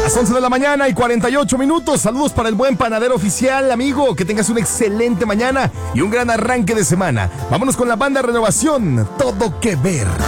Las 11 de la mañana y 48 minutos. Saludos para el buen panadero oficial, amigo. Que tengas una excelente mañana y un gran arranque de semana. Vámonos con la banda Renovación. Todo que ver.